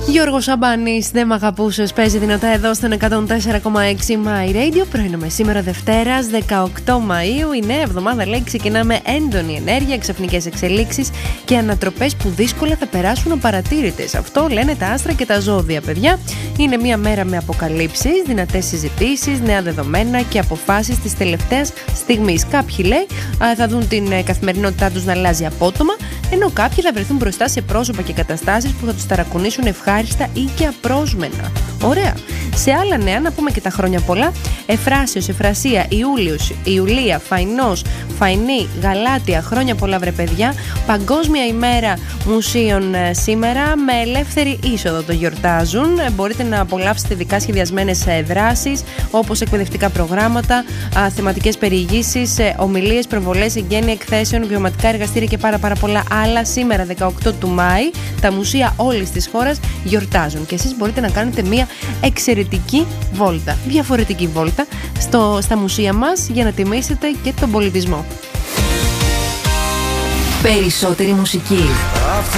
Γιώργος Σαμπάνης, δεν μ' αγαπούσες, παίζει δυνατά εδώ στον 104,6 My Radio. Πρωινούμε σήμερα Δευτέρας 18 Μαΐου. Η νέα εβδομάδα λέει ξεκινάμε έντονη ενέργεια, ξαφνικές εξελίξεις και ανατροπές που δύσκολα θα περάσουν απαρατήρητες. Αυτό λένε τα άστρα και τα ζώδια, παιδιά. Είναι μια μέρα με αποκαλύψεις, δυνατές συζητήσεις, νέα δεδομένα και αποφάσεις της τελευταίας στιγμής. Κάποιοι λέει θα δουν την καθημερινότητά τους να αλλάζει απότομα, ενώ κάποιοι θα βρεθούν μπροστά σε πρόσωπα και καταστάσεις που θα τους ταρακουνήσουν ευχάριστα ή και απρόσμενα. Ωραία. Σε άλλα νέα, να πούμε και τα χρόνια πολλά. Εφράσιος, Εφρασία, Ιούλιος, Ιουλία, Φαϊνός, Φαϊνή, Γαλάτια. Χρόνια πολλά, βρε παιδιά. Παγκόσμια ημέρα μουσείων σήμερα. Με ελεύθερη είσοδο το γιορτάζουν. Μπορείτε να απολαύσετε ειδικά σχεδιασμένες δράσεις, όπως εκπαιδευτικά προγράμματα, θεματικές περιηγήσεις, ομιλίες, προβολές, εγγένεια εκθέσεων, βιωματικά εργαστήρια και πάρα πολλά άλλα. Σήμερα 18 του Μάη τα μουσεία όλης της χώρας γιορτάζουν και εσείς μπορείτε να κάνετε μια εξαιρετική βόλτα, διαφορετική βόλτα στα μουσεία μας για να τιμήσετε και τον πολιτισμό. Περισσότερη μουσική,